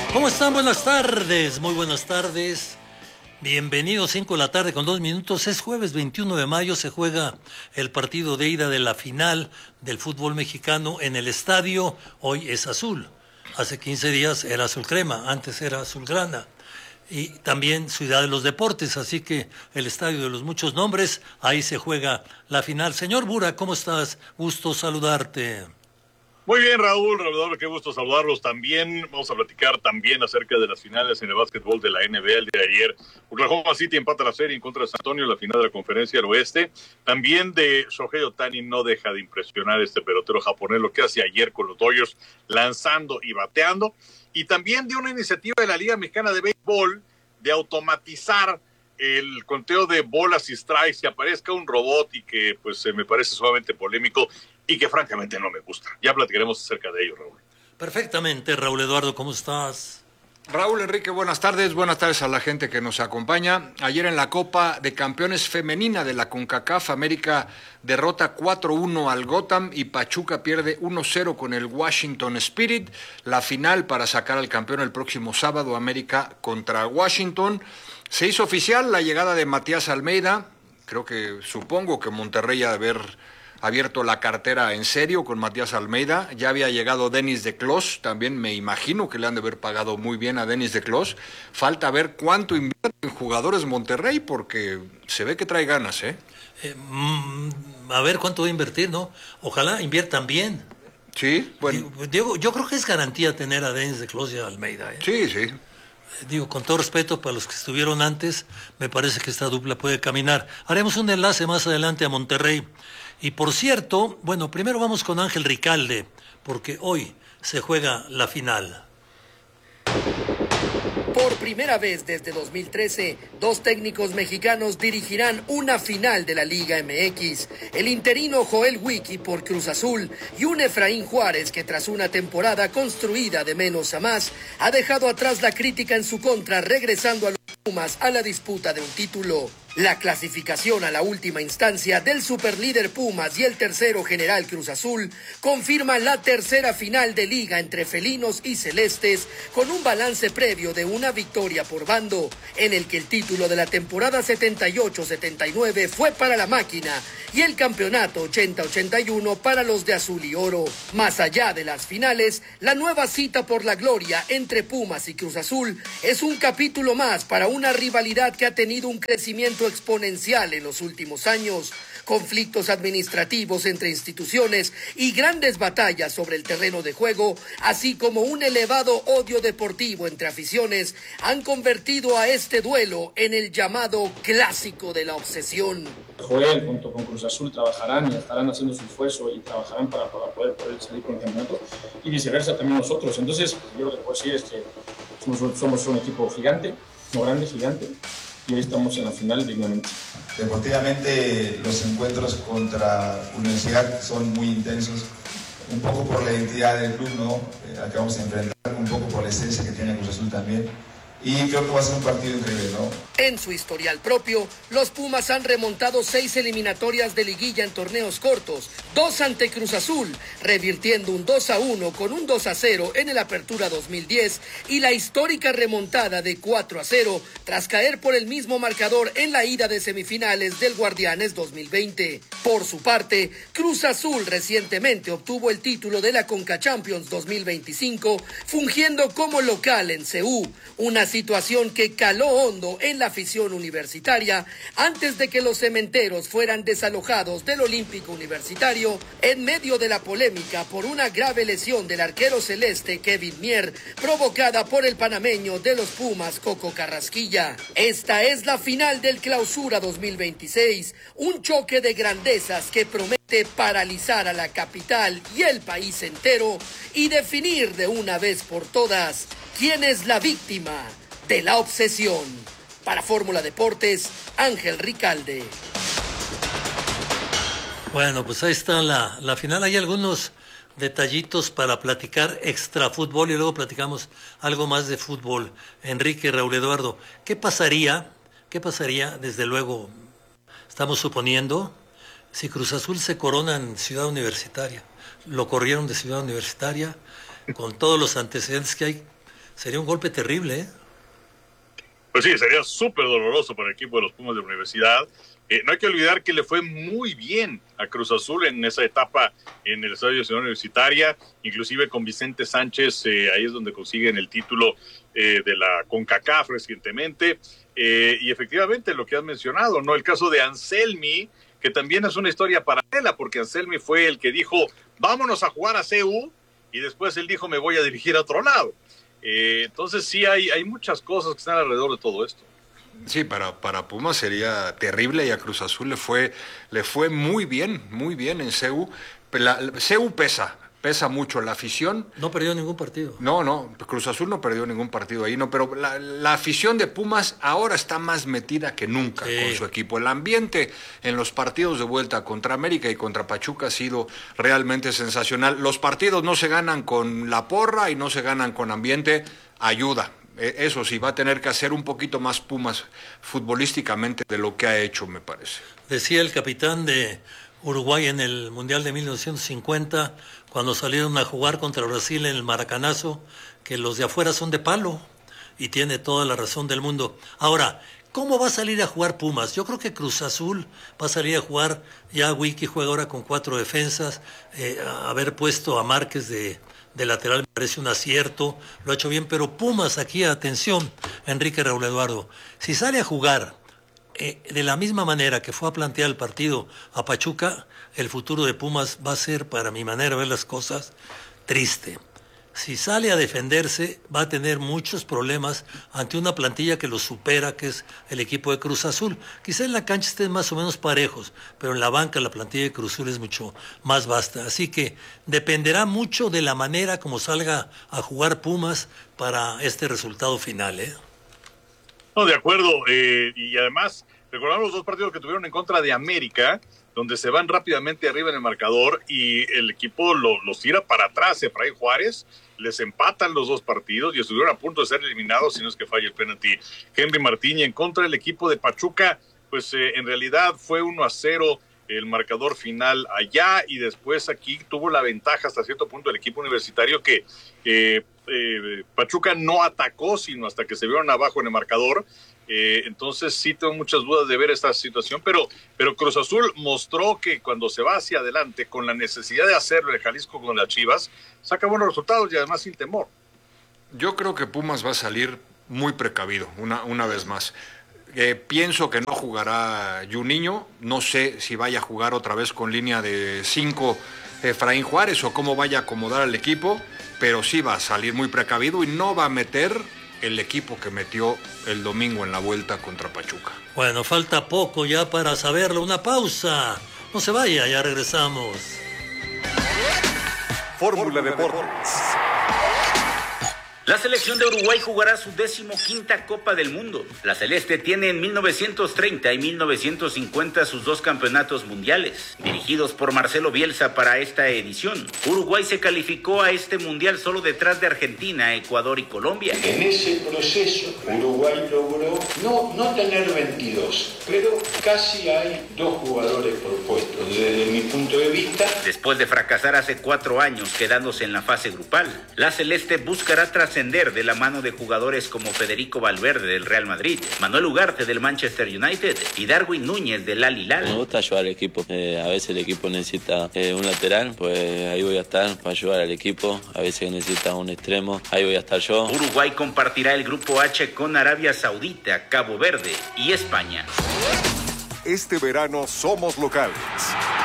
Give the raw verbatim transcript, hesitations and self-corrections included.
¿Cómo están? Buenas tardes, muy buenas tardes. Bienvenidos, cinco de la tarde con dos minutos. Es jueves veintiuno de mayo, se juega el partido de ida de la final del fútbol mexicano en el estadio. Hoy es azul. Hace quince días era azul crema, antes era azul grana. Y también Ciudad de los Deportes, así que el estadio de los muchos nombres, ahí se juega la final. Señor Bura, ¿cómo estás? Gusto saludarte. Muy bien, Raúl, Raúl, qué gusto saludarlos también. Vamos a platicar también acerca de las finales en el básquetbol de la N B A el día de ayer. Oklahoma City empata la serie en contra de San Antonio en la final de la Conferencia del Oeste. También de Shohei Ohtani, no deja de impresionar este pelotero japonés, lo que hace ayer con los Dodgers, lanzando y bateando. Y también de una iniciativa de la Liga Mexicana de Béisbol de automatizar el conteo de bolas y strikes, que aparezca un robot y que pues me parece sumamente polémico y que francamente no me gusta. Ya platicaremos acerca de ello, Raúl. Perfectamente, Raúl Eduardo, ¿cómo estás? Raúl Enrique, buenas tardes, buenas tardes a la gente que nos acompaña. Ayer en la Copa de Campeones Femenina de la CONCACAF, América derrota cuatro uno al Gotham y Pachuca pierde uno cero con el Washington Spirit. La final para sacar al campeón el próximo sábado, América contra Washington. Se hizo oficial la llegada de Matías Almeida. Creo que, supongo que Monterrey ha de haber abierto la cartera en serio con Matías Almeida. Ya había llegado Denis de Clos, también me imagino que le han de haber pagado muy bien a Denis de Clos. Falta ver cuánto invierte en jugadores Monterrey, porque se ve que trae ganas, ¿eh? eh mm, a ver cuánto va a invertir, ¿no? Ojalá inviertan bien. Sí, bueno. Diego, yo creo que es garantía tener a Denis de Clos y a Almeida, ¿eh? Sí, sí. Digo, con todo respeto para los que estuvieron antes, me parece que esta dupla puede caminar. Haremos un enlace más adelante a Monterrey. Y por cierto, bueno, primero vamos con Ángel Ricalde, porque hoy se juega la final. Por primera vez desde dos mil trece, dos técnicos mexicanos dirigirán una final de la Liga M X. El interino Joel Wiki por Cruz Azul y un Efraín Juárez que tras una temporada construida de menos a más, ha dejado atrás la crítica en su contra, regresando a los Pumas a la disputa de un título. La clasificación a la última instancia del superlíder Pumas y el tercero general Cruz Azul confirma la tercera final de liga entre felinos y celestes, con un balance previo de una victoria por bando, en el que el título de la temporada setenta y ocho setenta y nueve fue para la máquina y el campeonato ochenta ochenta y uno para los de azul y oro. Más allá de las finales, la nueva cita por la gloria entre Pumas y Cruz Azul es un capítulo más para una rivalidad que ha tenido un crecimiento exponencial en los últimos años. Conflictos administrativos entre instituciones y grandes batallas sobre el terreno de juego, así como un elevado odio deportivo entre aficiones, han convertido a este duelo en el llamado clásico de la obsesión. Joel junto con Cruz Azul trabajarán y estarán haciendo su esfuerzo y trabajarán para, para poder, poder salir con el campeonato, y viceversa también nosotros. Entonces yo lo que puedo decir es que somos, somos un equipo gigante, no grande, gigante, y hoy estamos en la final dignamente. Deportivamente los encuentros contra Universidad son muy intensos, un poco por la identidad del club, ¿no? Eh, la que vamos a enfrentar, un poco por la esencia que tiene Cruz Azul también. Y creo que va a ser un partido increíble, ¿no? En su historial propio, los Pumas han remontado seis eliminatorias de liguilla en torneos cortos, dos ante Cruz Azul, revirtiendo un dos a uno con un dos a cero en el Apertura dos mil diez y la histórica remontada de cuatro a cero tras caer por el mismo marcador en la ida de semifinales del Guardianes dos mil veinte. Por su parte, Cruz Azul recientemente obtuvo el título de la Conca Champions dos mil veinticinco, fungiendo como local en C U, una situación que caló hondo en la afición universitaria antes de que los cementeros fueran desalojados del Olímpico Universitario en medio de la polémica por una grave lesión del arquero celeste Kevin Mier, provocada por el panameño de los Pumas Coco Carrasquilla. Esta es la final del Clausura dos mil veintiséis, un choque de grandezas que promete paralizar a la capital y el país entero y definir de una vez por todas quién es la víctima de la obsesión. Para Fórmula Deportes, Ángel Ricalde. Bueno, pues ahí está la, la final. Hay algunos detallitos para platicar extra fútbol y luego platicamos algo más de fútbol. Enrique, Raúl Eduardo, ¿qué pasaría? ¿Qué pasaría? Desde luego, estamos suponiendo, si Cruz Azul se corona en Ciudad Universitaria. Lo corrieron de Ciudad Universitaria, con todos los antecedentes que hay. sería un golpe terrible, ¿eh? Pues sí, sería súper doloroso para el equipo de los Pumas de la Universidad. Eh, no hay que olvidar que le fue muy bien a Cruz Azul en esa etapa en el Estadio Ciudad Universitaria, inclusive con Vicente Sánchez, eh, ahí es donde consiguen el título eh, de la CONCACAF recientemente, eh, y efectivamente lo que has mencionado, ¿no? El caso de Anselmi, que también es una historia paralela, porque Anselmi fue el que dijo, vámonos a jugar a C U, y después él dijo, me voy a dirigir a otro lado. Eh, entonces sí hay, hay muchas cosas que están alrededor de todo esto. Sí, para, para Pumas sería terrible y a Cruz Azul le fue, le fue muy bien, muy bien en C U. La, la, C U pesa, pesa mucho la afición. No perdió ningún partido. No, no, Cruz Azul no perdió ningún partido ahí, no, pero la, la afición de Pumas ahora está más metida que nunca sí. con su equipo. El ambiente en los partidos de vuelta contra América y contra Pachuca ha sido realmente sensacional. Los partidos no se ganan con la porra y no se ganan con ambiente, ayuda. Eso sí, va a tener que hacer un poquito más Pumas futbolísticamente de lo que ha hecho, me parece. Decía el capitán de Uruguay en el Mundial de mil novecientos cincuenta, cuando salieron a jugar contra Brasil en el Maracanazo, que los de afuera son de palo, y tiene toda la razón del mundo. Ahora, ¿cómo va a salir a jugar Pumas? Yo creo que Cruz Azul va a salir a jugar, ya Wiki juega ahora con cuatro defensas, eh, haber puesto a Márquez de... de lateral me parece un acierto, lo ha hecho bien, pero Pumas aquí, atención, Enrique Raúl Eduardo, si sale a jugar eh, de la misma manera que fue a plantear el partido a Pachuca, el futuro de Pumas va a ser, para mi manera de ver las cosas, triste. Si sale a defenderse, va a tener muchos problemas ante una plantilla que lo supera, que es el equipo de Cruz Azul. Quizá en la cancha estén más o menos parejos, pero en la banca la plantilla de Cruz Azul es mucho más vasta. Así que dependerá mucho de la manera como salga a jugar Pumas para este resultado final, ¿eh? No, de acuerdo. Eh, y además, recordamos los dos partidos que tuvieron en contra de América, donde se van rápidamente arriba en el marcador y el equipo lo, los tira para atrás. Efraín Juárez, les empatan los dos partidos y estuvieron a punto de ser eliminados si no es que falla el penalti Henry Martín. Y en contra del equipo de Pachuca, pues eh, en realidad fue uno a cero el marcador final allá, y después aquí tuvo la ventaja hasta cierto punto el equipo universitario, que eh, eh, Pachuca no atacó sino hasta que se vieron abajo en el marcador. Eh, entonces sí tengo muchas dudas de ver esta situación, pero, pero Cruz Azul mostró que cuando se va hacia adelante con la necesidad de hacerlo en Jalisco con las Chivas, saca buenos resultados y además sin temor. Yo creo que Pumas va a salir muy precavido, una, una vez más. Eh, pienso que no jugará Juninho, no sé si vaya a jugar otra vez con línea de cinco Efraín Juárez o cómo vaya a acomodar al equipo, pero sí va a salir muy precavido y no va a meter el equipo que metió el domingo en la vuelta contra Pachuca. Bueno, falta poco ya para saberlo. Una pausa. No se vaya, ya regresamos. Fórmula Deportes. La selección de Uruguay jugará su decimoquinta Copa del Mundo. La Celeste tiene en mil novecientos treinta y mil novecientos cincuenta sus dos campeonatos mundiales, dirigidos por Marcelo Bielsa para esta edición. Uruguay se calificó a este mundial solo detrás de Argentina, Ecuador y Colombia. En ese proceso, Uruguay logró no, no tener veintidós, pero casi hay dos jugadores por puesto, desde mi punto de vista. Después de fracasar hace cuatro años quedándose en la fase grupal, la Celeste buscará trascender de la mano de jugadores como Federico Valverde del Real Madrid, Manuel Ugarte del Manchester United y Darwin Núñez del Al Hilal. Me gusta ayudar al equipo, eh, a veces el equipo necesita eh, un lateral, pues ahí voy a estar para ayudar al equipo, a veces necesita un extremo, ahí voy a estar yo. Uruguay compartirá el grupo H con Arabia Saudita, Cabo Verde y España. Este verano somos locales.